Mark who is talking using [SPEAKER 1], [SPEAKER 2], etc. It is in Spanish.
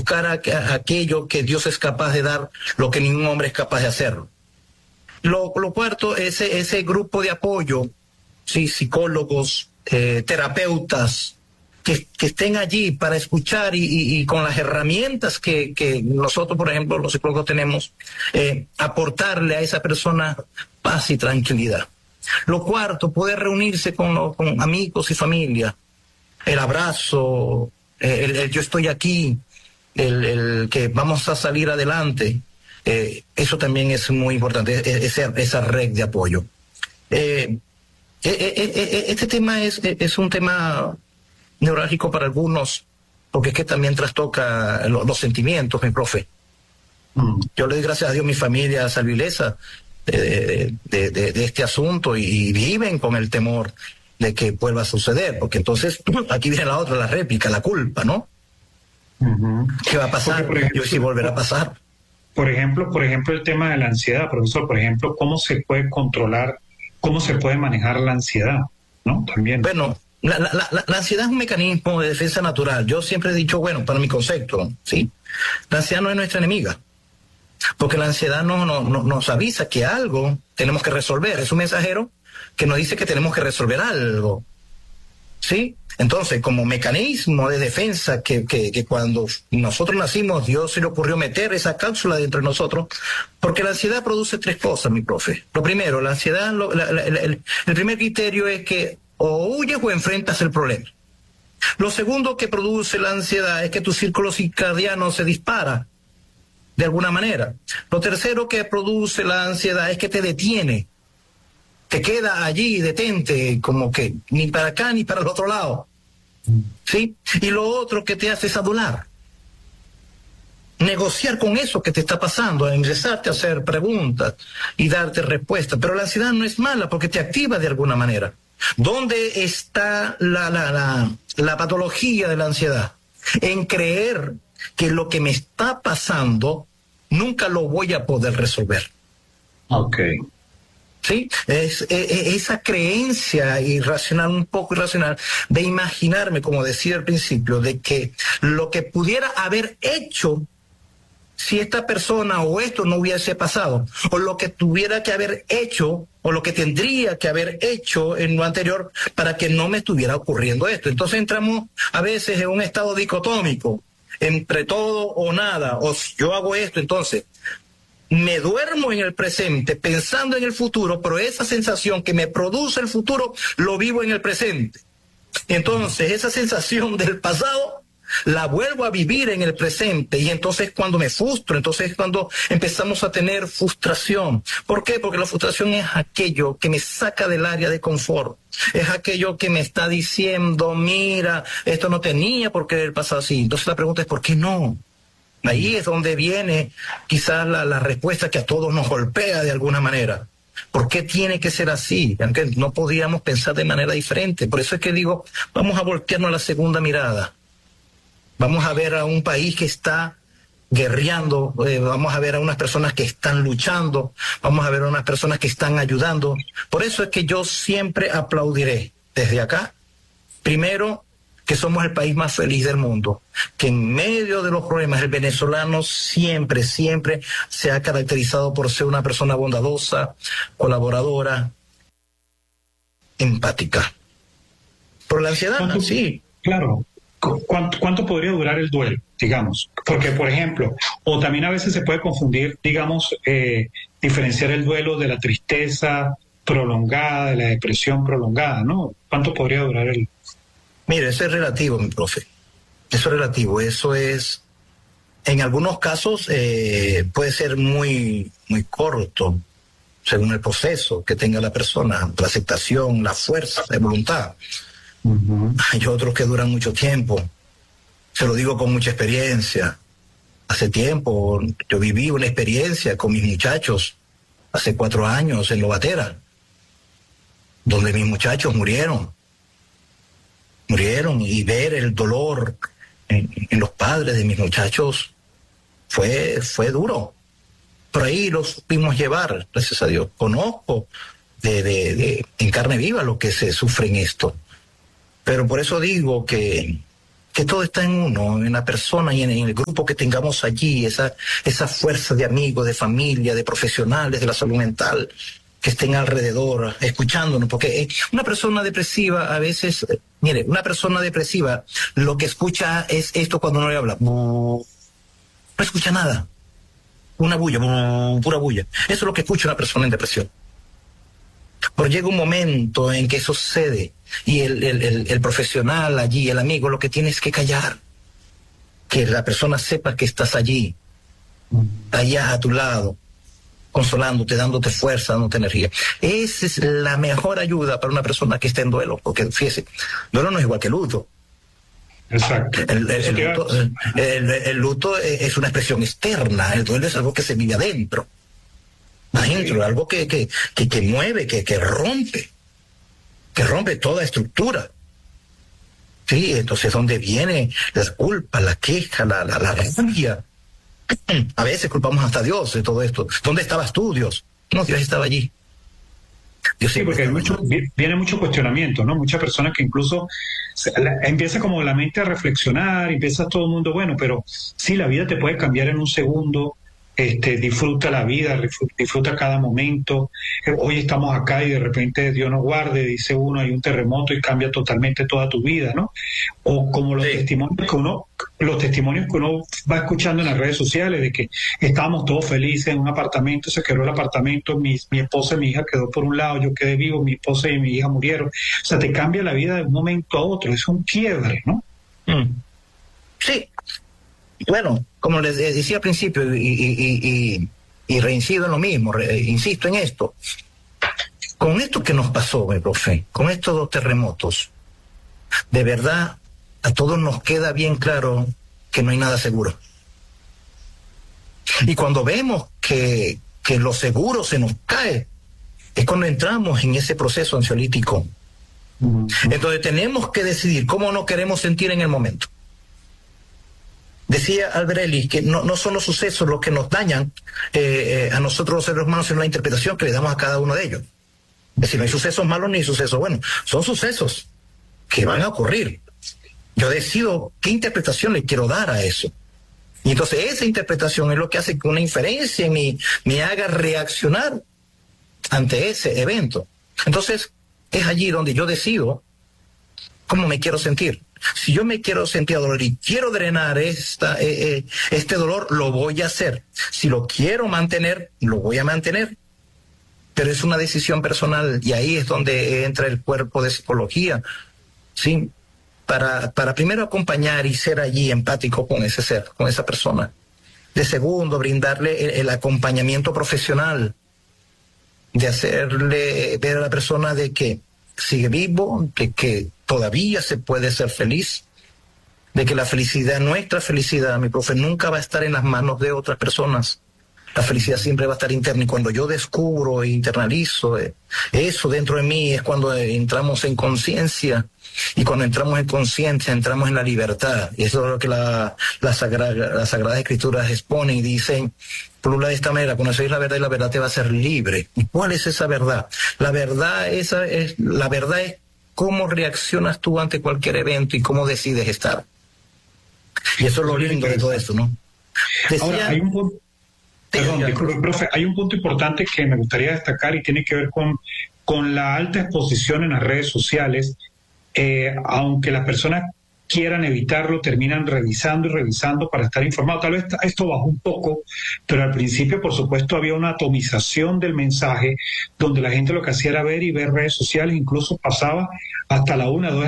[SPEAKER 1] buscar aquello que Dios es capaz de dar, lo que ningún hombre es capaz de hacer. Lo cuarto, ese grupo de apoyo, sí, psicólogos, terapeutas, que estén allí para escuchar y con las herramientas que nosotros, por ejemplo, los psicólogos tenemos, aportarle a esa persona paz y tranquilidad. Lo cuarto, poder reunirse con amigos y familia, el abrazo, el yo estoy aquí, el que vamos a salir adelante, eso también es muy importante, esa red de apoyo. Este tema es un tema neurálgico para algunos, porque es que también trastoca los sentimientos, mi profe. Yo le doy gracias a Dios, mi familia salvilesa de este asunto, y viven con el temor de que vuelva a suceder, porque entonces aquí viene la otra, la réplica, la culpa, ¿no? ¿Qué va a pasar?
[SPEAKER 2] Porque, ejemplo,
[SPEAKER 1] Yo sí volverá a pasar.
[SPEAKER 2] Por ejemplo, el tema de la ansiedad, profesor, por ejemplo, ¿cómo se puede controlar, cómo se puede manejar la ansiedad? ¿No? También.
[SPEAKER 1] Bueno, la ansiedad es un mecanismo de defensa natural. Yo siempre he dicho, bueno, para mi concepto, ¿sí? La ansiedad no es nuestra enemiga, porque la ansiedad nos avisa que algo tenemos que resolver. Es un mensajero que nos dice que tenemos que resolver algo, ¿sí? Entonces, como mecanismo de defensa, que cuando nosotros nacimos, Dios se le ocurrió meter esa cápsula dentro de nosotros, porque la ansiedad produce tres cosas, mi profe. Lo primero, la ansiedad, el primer criterio es que o huyes o enfrentas el problema. Lo segundo que produce la ansiedad es que tu círculo circadiano se dispara de alguna manera. Lo tercero que produce la ansiedad es que te detiene, te queda allí detente, como que ni para acá ni para el otro lado, ¿sí? Y lo otro que te hace es adular, negociar con eso que te está pasando, empezarte a hacer preguntas y darte respuestas. Pero la ansiedad no es mala porque te activa de alguna manera. ¿Dónde está la patología de la ansiedad? En creer que lo que me está pasando nunca lo voy a poder resolver.
[SPEAKER 2] Okay.
[SPEAKER 1] ¿Sí? Esa creencia irracional, un poco irracional, de imaginarme, como decía al principio, de que lo que pudiera haber hecho si esta persona o esto no hubiese pasado, o lo que tuviera que haber hecho, o lo que tendría que haber hecho en lo anterior para que no me estuviera ocurriendo esto. Entonces entramos a veces en un estado dicotómico, entre todo o nada, o yo hago esto, entonces me duermo en el presente pensando en el futuro, pero esa sensación que me produce el futuro lo vivo en el presente. Entonces esa sensación del pasado la vuelvo a vivir en el presente, y entonces cuando me frustro, entonces cuando empezamos a tener frustración. ¿Por qué? Porque la frustración es aquello que me saca del área de confort, es aquello que me está diciendo, mira, esto no tenía por qué haber pasado así. Entonces la pregunta es, ¿por qué no? Ahí es donde viene quizás la respuesta que a todos nos golpea de alguna manera. ¿Por qué tiene que ser así? Aunque no podíamos pensar de manera diferente. Por eso es que digo, vamos a voltearnos a la segunda mirada. Vamos a ver a un país que está guerreando, vamos a ver a unas personas que están luchando, vamos a ver a unas personas que están ayudando. Por eso es que yo siempre aplaudiré desde acá, primero, que somos el país más feliz del mundo, que en medio de los problemas el venezolano siempre se ha caracterizado por ser una persona bondadosa, colaboradora, empática. Por la ansiedad, sí.
[SPEAKER 2] Claro. ¿Cuánto podría durar el duelo, digamos? Porque, por ejemplo, o también a veces se puede confundir, digamos, diferenciar el duelo de la tristeza prolongada, de la depresión prolongada, ¿no? ¿Cuánto podría durar el...?
[SPEAKER 1] Mire, eso es relativo, mi profe. Eso es relativo. Eso es, en algunos casos, puede ser muy corto, según el proceso que tenga la persona, la aceptación, la fuerza de voluntad. Hay otros que duran mucho tiempo. Se lo digo con mucha experiencia. Hace tiempo yo viví una experiencia con mis muchachos, hace 4 años en Lobatera, donde mis muchachos murieron, y ver el dolor en los padres de mis muchachos fue duro. Por ahí los supimos llevar, gracias a Dios. Conozco en carne viva lo que se sufre en esto. Pero por eso digo que que todo está en uno, en la persona y en el grupo que tengamos allí, esa fuerza de amigos, de familia, de profesionales de la salud mental que estén alrededor, escuchándonos, porque una persona depresiva a veces, mire, una persona depresiva lo que escucha es esto cuando uno le habla, no escucha nada, una bulla, pura bulla. Eso es lo que escucha una persona en depresión. Pero llega un momento en que eso sucede y el profesional allí, el amigo, lo que tiene es que callar, que la persona sepa que estás allí, allá a tu lado, consolándote, dándote fuerza, dándote energía. Esa es la mejor ayuda para una persona que está en duelo, porque fíjese, duelo no es igual que luto.
[SPEAKER 2] Exacto.
[SPEAKER 1] El luto es una expresión externa, el duelo es algo que se vive adentro, algo que mueve, que rompe toda estructura. Sí, entonces ¿dónde viene la culpa, la queja, la rabia? A veces culpamos hasta a Dios de todo esto. ¿Dónde estabas tú, Dios? No, Dios estaba allí.
[SPEAKER 2] Sí, porque viene mucho cuestionamiento, ¿no? Muchas personas que incluso empieza como la mente a reflexionar, empieza todo el mundo, bueno, pero sí, la vida te puede cambiar en un segundo. Disfruta la vida, disfruta cada momento. Hoy estamos acá y de repente Dios nos guarde, dice uno, hay un terremoto y cambia totalmente toda tu vida, ¿no? O como los testimonios que uno va escuchando en las redes sociales de que estábamos todos felices en un apartamento, se quebró el apartamento, mi esposa y mi hija quedó por un lado, yo quedé vivo, mi esposa y mi hija murieron. O sea, te cambia la vida de un momento a otro, es un quiebre, ¿no?
[SPEAKER 1] Sí. Bueno, como les decía al principio, y reincido en lo mismo, insisto en esto. Con esto que nos pasó, profe, con estos 2 terremotos, de verdad, a todos nos queda bien claro que no hay nada seguro. Y cuando vemos que lo seguro se nos cae, es cuando entramos en ese proceso ansiolítico. Entonces tenemos que decidir cómo nos queremos sentir en el momento. Decía Albert Ellis que no son los sucesos los que nos dañan a nosotros los seres humanos, sino la interpretación que le damos a cada uno de ellos. Es decir, no hay sucesos malos ni sucesos buenos, son sucesos que van a ocurrir. Yo decido qué interpretación le quiero dar a eso. Y entonces esa interpretación es lo que hace que una inferencia me haga reaccionar ante ese evento. Entonces es allí donde yo decido cómo me quiero sentir. Si yo me quiero sentir dolor y quiero drenar este dolor, lo voy a hacer. Si lo quiero mantener, lo voy a mantener. Pero es una decisión personal y ahí es donde entra el cuerpo de psicología, ¿sí? Para primero acompañar y ser allí empático con ese ser, con esa persona. De segundo, brindarle el acompañamiento profesional, de hacerle ver a la persona de que sigue vivo, de que todavía se puede ser feliz, de que la felicidad, nuestra felicidad, mi profe, nunca va a estar en las manos de otras personas. La felicidad siempre va a estar interna, y cuando yo descubro e internalizo eso dentro de mí es cuando entramos en conciencia, y cuando entramos en conciencia entramos en la libertad. Y eso es lo que las Sagradas Escrituras exponen y dicen, por de esta manera, conocéis la verdad y la verdad te va a hacer libre. ¿Y cuál es esa verdad? La verdad es cómo reaccionas tú ante cualquier evento y cómo decides estar. Y eso es lo lindo de todo esto, ¿no?
[SPEAKER 2] Ahora, hay un punto, disculpe, profe, hay un punto importante que me gustaría destacar y tiene que ver con la alta exposición en las redes sociales. Aunque las personas quieran evitarlo, terminan revisando y revisando para estar informados. Tal vez esto bajó un poco, pero al principio, por supuesto, había una atomización del mensaje, donde la gente lo que hacía era ver y ver redes sociales, incluso pasaba hasta la 1, 2